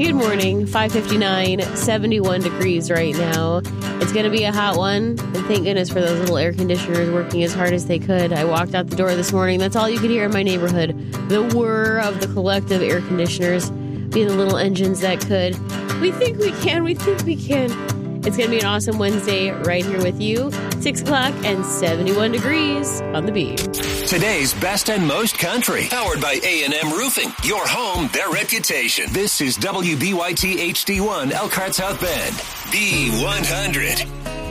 Good morning, 5:59, 71 degrees right now. It's going to be a hot one, and thank goodness for those little air conditioners working as hard as they could. I walked out the door this morning. That's all you could hear in my neighborhood. The whir of the collective air conditioners being the little engines that could. We think we can. It's going to be an awesome Wednesday right here with you. 6 o'clock and 71 degrees on the beat. Today's best and most country. Powered by A&M Roofing. Your home, their reputation. This is WBYT HD1 Elkhart South Bend. B100.